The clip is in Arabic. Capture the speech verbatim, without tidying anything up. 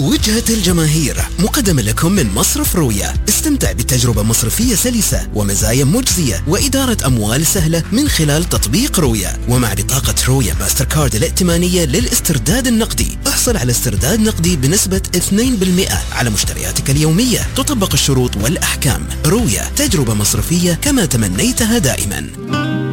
وجهة الجماهير، مقدمة لكم من مصرف رويا. استمتع بتجربة مصرفية سلسة ومزايا مجزية وإدارة أموال سهلة من خلال تطبيق رويا. ومع بطاقة رويا ماستر كارد الائتمانية للاسترداد النقدي، احصل على استرداد نقدي بنسبة اثنين بالمئة على مشترياتك اليومية. تطبق الشروط والأحكام. رويا، تجربة مصرفية كما تمنيتها دائما.